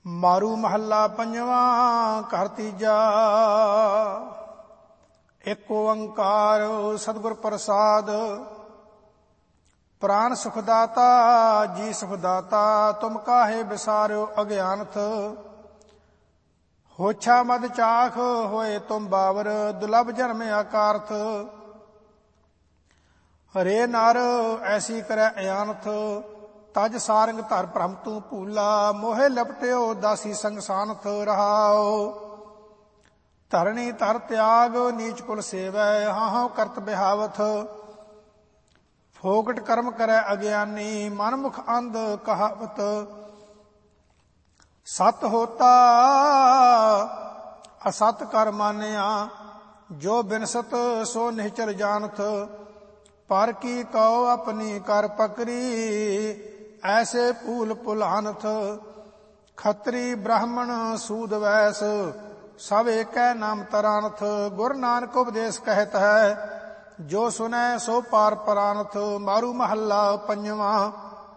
ਮਾਰੂ ਮਹੱਲਾ ਪੰਜਵਾਂ। ਘਰ ਤੀਜਾ। ਏਕ ਓੰਕਾਰ ਸਤਿਗੁਰ ਪ੍ਰਸਾਦ। ਪ੍ਰਾਨ ਸੁਖ ਦਾਤਾ ਜੀ ਸੁਖ ਦਾਤਾ, ਤੁਮ ਕਾਹੇ ਬਿਸਾਰਿਓ ਅਗਿਆਨਥ। ਹੋਛਾ ਮਦ ਚਾਖ ਹੋਏ ਤੁਮ ਬਾਵਰ, ਦੁਲਭ ਜਨਮ ਆਕਾਰਥ। ਹਰੇ ਨਰ ਐਸੀ ਕਰੈ ਅਆਨਥ, ਤਜ ਸਾਰੰਗ ਧਰ ਭ੍ਰਮ ਤੂੰ ਭੂਲਾ। ਮੋਹਿ ਲਪਟਿਓ ਦਾਸੀ ਸੰਗ ਸਾਨਥ ਰਹਾਓ। ਧਰਣੀ ਧਰ ਤਿਆਗ ਨੀਚ ਕੁਲ ਸੇਵੈ, ਹਾਹੋ ਕਰਤ ਬਿਹਾਵਥ। ਫੋਕਟ ਕਰਮ ਕਰੈ ਅਗਿਆਨੀ, ਮਨ ਮੁਖ ਅੰਧ ਕਹਾਵਤ। ਸਤ ਹੋਤਾ ਅਸਤ ਕਰ ਮਾਨਿਆ, ਜੋ ਬਿਨਸਤ ਸੋ ਨਿਹਚਲ ਜਾਨਥ। ਪਰ ਕੀ ਕਉ ਆਪਣੀ ਕਰ ਪਕਰੀ, ਐਸੇ ਭੂਲ ਭੁਲਾਨਥ। ਖੱਤਰੀ ਬ੍ਰਾਹਮਣ ਸੂਦ ਵੈਸ, ਸਭ ਏਕੈ ਨਾਮ ਤਰਾਨਥ। ਗੁਰ ਨਾਨਕ ਉਪਦੇਸ਼ ਕਹਿਤ ਹੈ, ਜੋ ਸੁਨੈ ਸੋ ਪਾਰ ਪਰਾਨਥ। ਮਾਰੂ ਮਹੱਲਾ ਪੰਜਵਾਂ।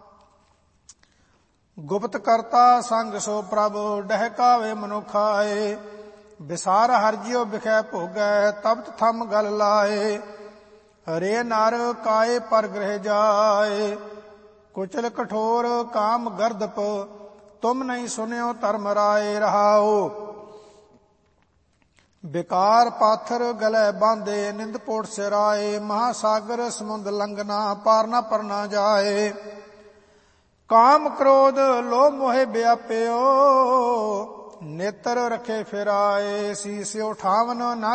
ਗੁਪਤ ਕਰਤਾ ਸੰਗ ਸੋ ਪ੍ਰਭ, ਡਹਿਕਾਵੇ ਮਨੁਖ ਆਏ। ਵਿਸਾਰ ਹਰਿ ਜਿਉ ਬਿਖੈ ਭੋਗੈ, ਤਪਤ ਥੰਮ ਗਲ ਲਾਏ। ਹਰੇ ਨਰ ਕਾਏ ਪਰ ਗ੍ਰਹਿ ਜਾਏ, ਕੁਚਲ ਕਠੋਰ ਕਾਮ ਗਰਦਪ। ਤੁਮ ਨਹੀਂ ਸੁਨਿਓ ਧਰਮ ਰਾਏ ਰਹਾਓ। ਬਿਕਾਰ ਪਾਥਰ ਗਲੇ ਬਾਂਧੇ, ਨਿੰਦ ਪੋਟ ਸਿਰਾਏ। ਮਹਾਸਾਗਰ ਸਮੁੰਦ ਲੰਘਨਾ, ਪਾਰ ਨਾ ਪਰਨਾ ਜਾਏ। ਕਾਮ ਕ੍ਰੋਧ ਲੋਭ ਮੋਹਿ ਵਿਆਪਿਓ, ਨੇਤਰ ਰਖੇ ਫਿਰਾਏ। ਸੀਸਿਓ ਠਾਵਨ ਨਾ